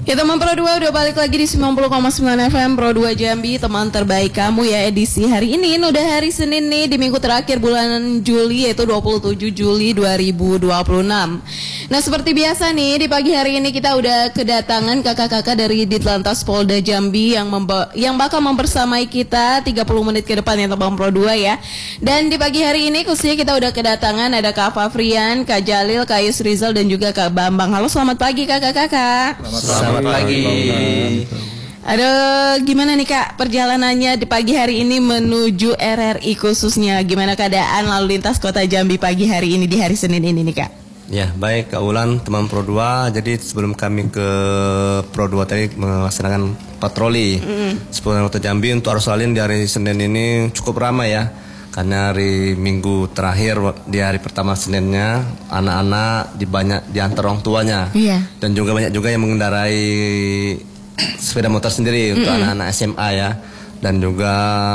Ya teman Pro 2 udah balik lagi di 90,9 FM Pro 2 Jambi, teman terbaik kamu ya, edisi hari ini. Ini udah hari Senin nih, di minggu terakhir bulan Juli, yaitu 27 Juli 2026. Nah seperti biasa nih, di pagi hari ini kita udah kedatangan kakak-kakak dari Ditlantas Polda Jambi yang bakal membersamai kita 30 menit ke depan ya teman Pro 2 ya. Dan di pagi hari ini khususnya kita udah kedatangan ada Kak Fafrian, Kak Jalil, Kak Yusrizal dan juga Kak Bambang. Halo, selamat pagi kakak-kakak. Selamat pagi. Aduh, gimana nih Kak perjalanannya di pagi hari ini menuju RRI khususnya? Gimana keadaan lalu lintas kota Jambi pagi hari ini di hari Senin ini nih Kak? Ya baik Kak Ulan, teman Pro 2. Jadi sebelum kami ke Pro 2 tadi melaksanakan patroli sepuluh kota Jambi untuk arus lalu lintas di hari Senin ini cukup ramai ya. Karena hari Minggu terakhir di hari pertama Seninnya anak-anak diantar orang tuanya, dan juga banyak juga yang mengendarai sepeda motor sendiri untuk anak-anak SMA ya, dan juga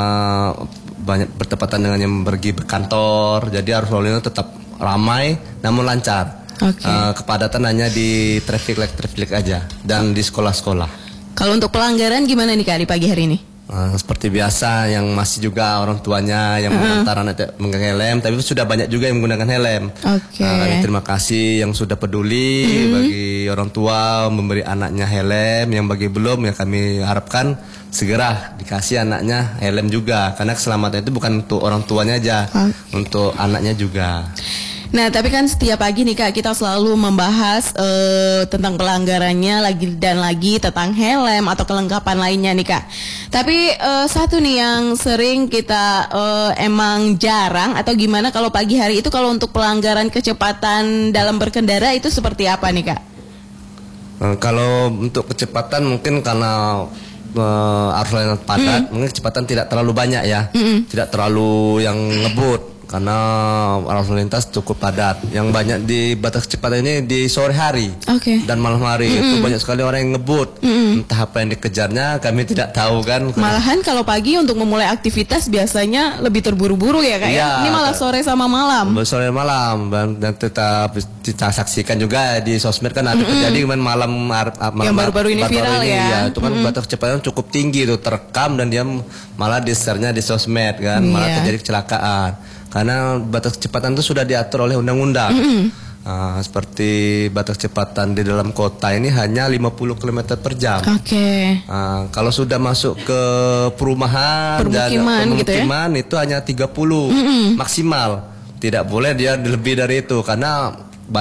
banyak bertepatan dengan yang pergi berkantor. Jadi arus lalu lintas tetap ramai namun lancar. Kepadatan hanya di traffic light aja dan di sekolah-sekolah. Kalau untuk pelanggaran gimana nih Kak di pagi hari ini? Seperti biasa yang masih juga orang tuanya yang mengantar anak menggunakan helm, tapi sudah banyak juga yang menggunakan helm. Kami terima kasih yang sudah peduli bagi orang tua memberi anaknya helm, yang bagi belum ya kami harapkan segera dikasih anaknya helm juga, karena keselamatan itu bukan untuk orang tuanya aja, untuk anaknya juga. Nah tapi kan setiap pagi nih Kak kita selalu membahas tentang pelanggarannya lagi dan lagi tentang helm atau kelengkapan lainnya nih Kak. Tapi satu nih yang sering kita emang jarang atau gimana kalau pagi hari itu, kalau untuk pelanggaran kecepatan dalam berkendara itu seperti apa nih Kak? Kalau untuk kecepatan mungkin karena arus lalu lintas padat, mungkin kecepatan tidak terlalu banyak ya, tidak terlalu yang ngebut. Karena arus lalu lintas cukup padat. Yang banyak di batas kecepatan ini di sore hari dan malam hari. Itu banyak sekali orang yang ngebut. Entah apa yang dikejarnya kami tidak tahu kan. Malahan kalau pagi untuk memulai aktivitas biasanya lebih terburu-buru ya Kak ya? Ini malah sore sama malam. Sore malam. Dan tetap kita saksikan juga di sosmed kan ada terjadi malam yang baru-baru ini viral ya. Itu kan batas kecepatan cukup tinggi itu terekam, dan dia malah di-share-nya di sosmed kan. Malah terjadi kecelakaan. Karena batas kecepatan itu sudah diatur oleh undang-undang. Seperti batas kecepatan di dalam kota ini hanya 50 km per jam. Kalau sudah masuk ke perumahan dan pemukiman gitu ya? Itu hanya 30 maksimal. Tidak boleh dia lebih dari itu, karena